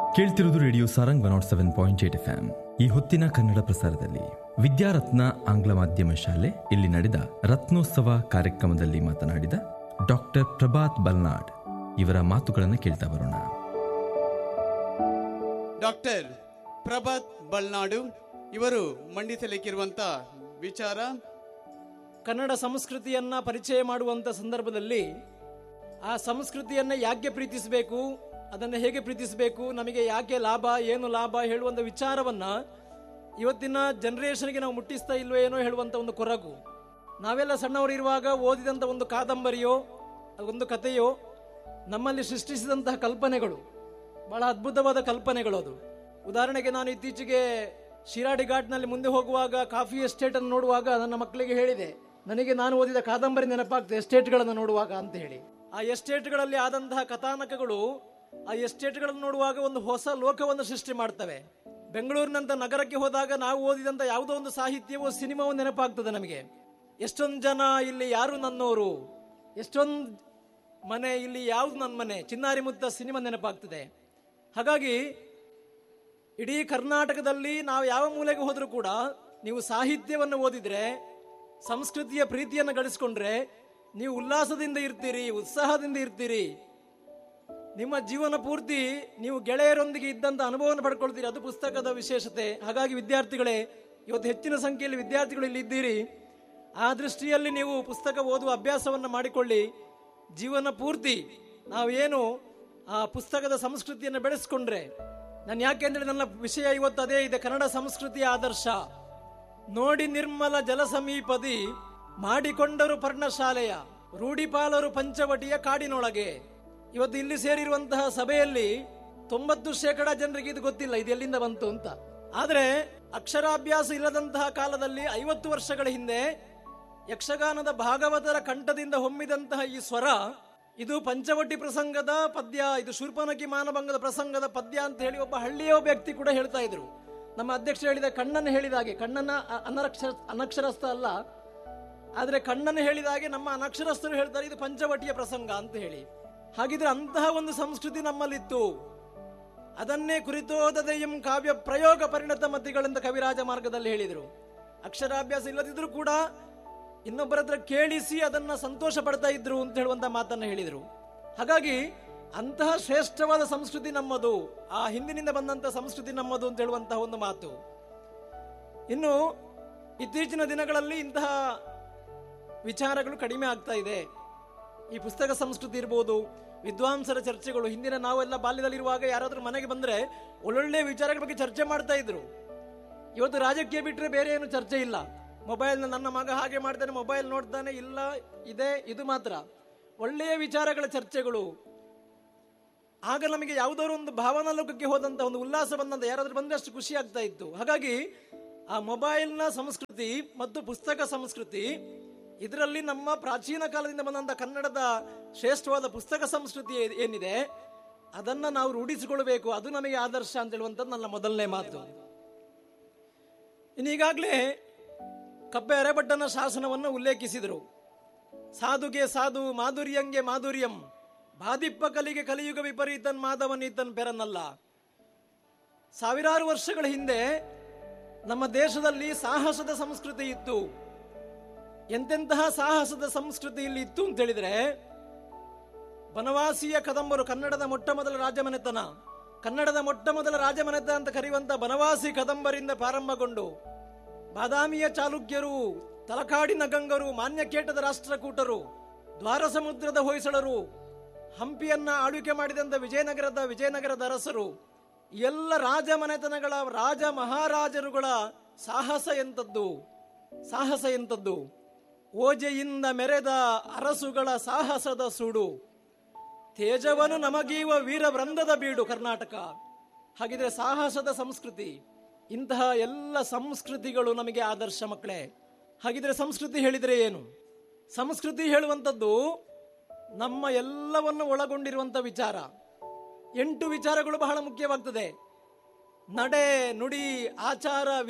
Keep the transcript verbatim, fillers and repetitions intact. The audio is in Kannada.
ಕೇಳ್ತಿರೋದು radio Sarang one not seven point eight F M. ಈ ಹೊತ್ತಿನ ಕನ್ನಡ ಪ್ರಸಾರದಲ್ಲಿ ವಿದ್ಯಾರತ್ನ ಆಂಗ್ಲ ಮಾಧ್ಯಮ ಶಾಲೆ ಇಲ್ಲಿ ನಡೆದ ರತ್ನೋತ್ಸವ ಕಾರ್ಯಕ್ರಮದಲ್ಲಿ ಮಾತನಾಡಿದ ಡಾಕ್ಟರ್ ಪ್ರಭಾತ್ ಬಲ್ನಾಡ್ ಇವರ ಮಾತುಗಳನ್ನು ಕೇಳ್ತಾ ಬರೋಣ. ಡಾಕ್ಟರ್ ಪ್ರಭಾತ್ ಬಲ್ನಾಡು ಇವರು ಮಂಡಿಸಲಿಕ್ಕಿರುವಂತ ವಿಚಾರ ಕನ್ನಡ ಸಂಸ್ಕೃತಿಯನ್ನ ಪರಿಚಯ ಮಾಡುವಂತ ಸಂದರ್ಭದಲ್ಲಿ ಆ ಸಂಸ್ಕೃತಿಯನ್ನ ಯಾಕೆ ಪ್ರೀತಿಸಬೇಕು, ಅದನ್ನು ಹೇಗೆ ಪ್ರೀತಿಸಬೇಕು, ನಮಗೆ ಯಾಕೆ ಲಾಭ, ಏನು ಲಾಭ ಹೇಳುವಂಥ ವಿಚಾರವನ್ನ ಇವತ್ತಿನ ಜನರೇಷನ್ಗೆ ನಾವು ಮುಟ್ಟಿಸ್ತಾ ಇಲ್ವೋ ಏನೋ ಹೇಳುವಂಥ ಒಂದು ಕೊರಗು. ನಾವೆಲ್ಲ ಸಣ್ಣವರಿರುವಾಗ ಓದಿದಂಥ ಒಂದು ಕಾದಂಬರಿಯೋ ಒಂದು ಕಥೆಯೋ ನಮ್ಮಲ್ಲಿ ಸೃಷ್ಟಿಸಿದಂತಹ ಕಲ್ಪನೆಗಳು ಬಹಳ ಅದ್ಭುತವಾದ ಕಲ್ಪನೆಗಳು. ಅದು ಉದಾಹರಣೆಗೆ ನಾನು ಇತ್ತೀಚೆಗೆ ಶಿರಾಡಿ ಘಾಟ್ನಲ್ಲಿ ಮುಂದೆ ಹೋಗುವಾಗ ಕಾಫಿ ಎಸ್ಟೇಟ್ ಅನ್ನು ನೋಡುವಾಗ ನನ್ನ ಮಕ್ಕಳಿಗೆ ಹೇಳಿದೆ, ನನಗೆ ನಾನು ಓದಿದ ಕಾದಂಬರಿ ನೆನಪಾಗ್ತದೆ ಎಸ್ಟೇಟ್ಗಳನ್ನು ನೋಡುವಾಗ ಅಂತ ಹೇಳಿ. ಆ ಎಸ್ಟೇಟ್ಗಳಲ್ಲಿ ಆದಂತಹ ಕಥಾನಕಗಳು ಆ ಎಸ್ಟೇಟ್ಗಳನ್ನು ನೋಡುವಾಗ ಒಂದು ಹೊಸ ಲೋಕವನ್ನು ಸೃಷ್ಟಿ ಮಾಡ್ತವೆ. ಬೆಂಗಳೂರಿನಂತ ನಗರಕ್ಕೆ ಹೋದಾಗ ನಾವು ಓದಿದಂತ ಯಾವುದೋ ಒಂದು ಸಾಹಿತ್ಯವೋ ಸಿನಿಮಾವೋ ನೆನಪಾಗ್ತದೆ ನಮಗೆ. ಎಷ್ಟೊಂದು ಜನ ಇಲ್ಲಿ ಯಾರು ನನ್ನೋರು, ಎಷ್ಟೊಂದು ಮನೆ ಇಲ್ಲಿ ಯಾವ್ದು ನನ್ನ ಮನೆ, ಚಿನ್ನಾರಿ ಮುತ್ತ ಸಿನಿಮಾ ನೆನಪಾಗ್ತದೆ. ಹಾಗಾಗಿ ಇಡೀ ಕರ್ನಾಟಕದಲ್ಲಿ ನಾವು ಯಾವ ಮೂಲೆಗೆ ಹೋದರೂ ಕೂಡ ನೀವು ಸಾಹಿತ್ಯವನ್ನು ಓದಿದ್ರೆ, ಸಂಸ್ಕೃತಿಯ ಪ್ರೀತಿಯನ್ನು ಗಳಿಸಿಕೊಂಡ್ರೆ ನೀವು ಉಲ್ಲಾಸದಿಂದ ಇರ್ತೀರಿ, ಉತ್ಸಾಹದಿಂದ ಇರ್ತೀರಿ. ನಿಮ್ಮ ಜೀವನ ಪೂರ್ತಿ ನೀವು ಗೆಳೆಯರೊಂದಿಗೆ ಇದ್ದಂಥ ಅನುಭವವನ್ನು ಪಡ್ಕೊಳ್ತೀರಿ. ಅದು ಪುಸ್ತಕದ ವಿಶೇಷತೆ. ಹಾಗಾಗಿ ವಿದ್ಯಾರ್ಥಿಗಳೇ, ಇವತ್ತು ಹೆಚ್ಚಿನ ಸಂಖ್ಯೆಯಲ್ಲಿ ವಿದ್ಯಾರ್ಥಿಗಳು ಇಲ್ಲಿ ಇದ್ದೀರಿ. ಆ ದೃಷ್ಟಿಯಲ್ಲಿ ನೀವು ಪುಸ್ತಕ ಓದುವ ಅಭ್ಯಾಸವನ್ನು ಮಾಡಿಕೊಳ್ಳಿ. ಜೀವನ ಪೂರ್ತಿ ನಾವೇನು ಆ ಪುಸ್ತಕದ ಸಂಸ್ಕೃತಿಯನ್ನು ಬೆಳೆಸ್ಕೊಂಡ್ರೆ, ನಾನು ಯಾಕೆಂದ್ರೆ ನನ್ನ ವಿಷಯ ಇವತ್ತು ಅದೇ ಇದೆ, ಕನ್ನಡ ಸಂಸ್ಕೃತಿಯ ಆದರ್ಶ. ನೋಡಿ ನಿರ್ಮಲ ಜಲ ಸಮೀಪದಿ ಮಾಡಿಕೊಂಡರು ಪರ್ಣಶಾಲೆಯ, ರೂಢಿಪಾಲರು ಪಂಚವಟಿಯ ಕಾಡಿನೊಳಗೆ. ಇವತ್ತು ಇಲ್ಲಿ ಸೇರಿರುವಂತಹ ಸಭೆಯಲ್ಲಿ ತೊಂಬತ್ತು ಶೇಕಡ ಜನರಿಗೆ ಇದು ಗೊತ್ತಿಲ್ಲ, ಇದು ಎಲ್ಲಿಂದ ಬಂತು ಅಂತ. ಆದ್ರೆ ಅಕ್ಷರಾಭ್ಯಾಸ ಇಲ್ಲದಂತಹ ಕಾಲದಲ್ಲಿ ಐವತ್ತು ವರ್ಷಗಳ ಹಿಂದೆ ಯಕ್ಷಗಾನದ ಭಾಗವತರ ಕಂಠದಿಂದ ಹೊಮ್ಮಿದಂತಹ ಈ ಸ್ವರ, ಇದು ಪಂಚವಟಿ ಪ್ರಸಂಗದ ಪದ್ಯ, ಇದು ಶೂರ್ಪನಖಿ ಮಾನಭಂಗದ ಪ್ರಸಂಗದ ಪದ್ಯ ಅಂತ ಹೇಳಿ ಒಬ್ಬ ಹಳ್ಳಿಯ ವ್ಯಕ್ತಿ ಕೂಡ ಹೇಳ್ತಾ ಇದ್ರು. ನಮ್ಮ ಅಧ್ಯಕ್ಷ ಹೇಳಿದ ಕಣ್ಣನ್ನು ಹೇಳಿದ ಹಾಗೆ, ಕಣ್ಣನ ಅನಕ್ಷರ ಅನಕ್ಷರಸ್ಥ ಅಲ್ಲ, ಆದ್ರೆ ಕಣ್ಣನ್ನು ಹೇಳಿದ ಹಾಗೆ ನಮ್ಮ ಅನಕ್ಷರಸ್ಥರು ಹೇಳ್ತಾರೆ ಇದು ಪಂಚವಟಿಯ ಪ್ರಸಂಗ ಅಂತ ಹೇಳಿ. ಹಾಗಿದ್ರೆ ಅಂತಹ ಒಂದು ಸಂಸ್ಕೃತಿ ನಮ್ಮಲ್ಲಿತ್ತು. ಅದನ್ನೇ ಕುರಿತೋದೆಯಂ ಕಾವ್ಯ ಪ್ರಯೋಗ ಪರಿಣತ ಮತಿಗಳೆಂದ ಕವಿರಾಜ ಮಾರ್ಗದಲ್ಲಿ ಹೇಳಿದರು. ಅಕ್ಷರಾಭ್ಯಾಸ ಇಲ್ಲದಿದ್ರು ಕೂಡ ಇನ್ನೊಬ್ಬರ ಹತ್ರ ಕೇಳಿಸಿ ಅದನ್ನ ಸಂತೋಷ ಪಡ್ತಾ ಇದ್ರು ಅಂತ ಹೇಳುವಂತ ಮಾತನ್ನ ಹೇಳಿದರು. ಹಾಗಾಗಿ ಅಂತಹ ಶ್ರೇಷ್ಠವಾದ ಸಂಸ್ಕೃತಿ ನಮ್ಮದು, ಆ ಹಿಂದಿನಿಂದ ಬಂದಂತಹ ಸಂಸ್ಕೃತಿ ನಮ್ಮದು ಅಂತ ಹೇಳುವಂತಹ ಒಂದು ಮಾತು. ಇನ್ನು ಇತ್ತೀಚಿನ ದಿನಗಳಲ್ಲಿ ಇಂತಹ ವಿಚಾರಗಳು ಕಡಿಮೆ ಆಗ್ತಾ ಇದೆ. ಈ ಪುಸ್ತಕ ಸಂಸ್ಕೃತಿ ಇರ್ಬೋದು, ವಿದ್ವಾಂಸರ ಚರ್ಚೆಗಳು. ಹಿಂದಿನ ನಾವೆಲ್ಲ ಬಾಲ್ಯದಲ್ಲಿರುವಾಗ ಯಾರಾದ್ರೂ ಮನೆಗೆ ಬಂದ್ರೆ ಒಳ್ಳೊಳ್ಳೆ ವಿಚಾರಗಳ ಬಗ್ಗೆ ಚರ್ಚೆ ಮಾಡ್ತಾ ಇದ್ರು. ಇವತ್ತು ರಾಜಕೀಯ ಬಿಟ್ಟರೆ ಬೇರೆ ಏನು ಚರ್ಚೆ ಇಲ್ಲ. ಮೊಬೈಲ್ ನನ್ನ ಮಗ ಹಾಗೆ ಮಾಡ್ತಾನೆ, ಮೊಬೈಲ್ ನೋಡ್ತಾನೆ, ಇಲ್ಲ ಇದೆ ಇದು ಮಾತ್ರ. ಒಳ್ಳೆಯ ವಿಚಾರಗಳ ಚರ್ಚೆಗಳು. ಆಗ ನಮಗೆ ಯಾವುದಾದ್ರು ಒಂದು ಭಾವನಾ ಲೋಕಕ್ಕೆ ಹೋದಂತ ಒಂದು ಉಲ್ಲಾಸ ಬಂದಂತ ಯಾರಾದ್ರೂ ಬಂದ್ರೆ ಅಷ್ಟು ಖುಷಿ ಆಗ್ತಾ ಇತ್ತು. ಹಾಗಾಗಿ ಆ ಮೊಬೈಲ್ನ ಸಂಸ್ಕೃತಿ ಮತ್ತು ಪುಸ್ತಕ ಸಂಸ್ಕೃತಿ, ಇದರಲ್ಲಿ ನಮ್ಮ ಪ್ರಾಚೀನ ಕಾಲದಿಂದ ಬಂದಂತ ಕನ್ನಡದ ಶ್ರೇಷ್ಠವಾದ ಪುಸ್ತಕ ಸಂಸ್ಕೃತಿ ಏನಿದೆ ಅದನ್ನ ನಾವು ರೂಢಿಸಿಕೊಳ್ಳಬೇಕು. ಅದು ನಮಗೆ ಆದರ್ಶ ಅಂತ ಹೇಳುವಂಥದ್ದು ನನ್ನ ಮೊದಲನೇ ಮಾತು. ಇನ್ನೀಗಾಗಲೇ ಕಬ್ಬೆ ಅರೆಭಟ್ಟನ ಶಾಸನವನ್ನು ಉಲ್ಲೇಖಿಸಿದರು. ಸಾಧುಗೆ ಸಾಧು, ಮಾಧುರ್ಯಂಗೆ ಮಾಧುರ್ಯಂ, ಬಾದಿಪ್ಪ ಕಲಿಗೆ ಕಲಿಯುಗ ವಿಪರೀತನ್ ಮಾಧವನೀತನ್ ಪೆರನಲ್ಲ. ಸಾವಿರಾರು ವರ್ಷಗಳ ಹಿಂದೆ ನಮ್ಮ ದೇಶದಲ್ಲಿ ಸಾಹಸದ ಸಂಸ್ಕೃತಿ ಇತ್ತು. ಎಂತೆಂತಹ ಸಾಹಸದ ಸಂಸ್ಕೃತಿ ಇಲ್ಲಿ ಇತ್ತು ಅಂತ ಹೇಳಿದ್ರೆ, ಬನವಾಸಿಯ ಕದಂಬರು, ಕನ್ನಡದ ಮೊಟ್ಟ ಮೊದಲ ರಾಜಮನೆತನ, ಕನ್ನಡದ ಮೊಟ್ಟ ಮೊದಲ ರಾಜಮನೆತನ ಅಂತ ಕರೆಯುವಂತ ಬನವಾಸಿ ಕದಂಬರಿಂದ ಪ್ರಾರಂಭಗೊಂಡು ಬಾದಾಮಿಯ ಚಾಲುಕ್ಯರು, ತಲಕಾಡಿನ ಗಂಗರು, ಮಾನ್ಯಕೇಟದ ರಾಷ್ಟ್ರಕೂಟರು, ದ್ವಾರ ಸಮುದ್ರದ ಹೊಯ್ಸಳರು, ಹಂಪಿಯನ್ನ ಆಳ್ವಿಕೆ ಮಾಡಿದಂತ ವಿಜಯನಗರದ ವಿಜಯನಗರದ ಅರಸರು, ಎಲ್ಲ ರಾಜಮನೆತನಗಳ ರಾಜ ಮಹಾರಾಜರುಗಳ ಸಾಹಸ ಎಂತದ್ದು, ಸಾಹಸ ಎಂತದ್ದು. ಓಜೆಯಿಂದ ಮೆರೆದ ಅರಸುಗಳ ಸಾಹಸದ ಸುಡು, ತೇಜವನು ನಮಗೀವ ವೀರ ವೃಂದದ ಬೀಡು ಕರ್ನಾಟಕ. ಹಾಗಿದ್ರೆ ಸಾಹಸದ ಸಂಸ್ಕೃತಿ, ಇಂತಹ ಎಲ್ಲ ಸಂಸ್ಕೃತಿಗಳು ನಮಗೆ ಆದರ್ಶ ಮಕ್ಕಳೇ. ಹಾಗಿದ್ರೆ ಸಂಸ್ಕೃತಿ ಹೇಳಿದ್ರೆ ಏನು? ಸಂಸ್ಕೃತಿ ಹೇಳುವಂಥದ್ದು ನಮ್ಮ ಎಲ್ಲವನ್ನು ಒಳಗೊಂಡಿರುವಂತ ವಿಚಾರ. ಎಂಟು ವಿಚಾರಗಳು ಬಹಳ ಮುಖ್ಯವಾಗ್ತದೆ. ನಡೆ, ನುಡಿ, ಆಚಾರ,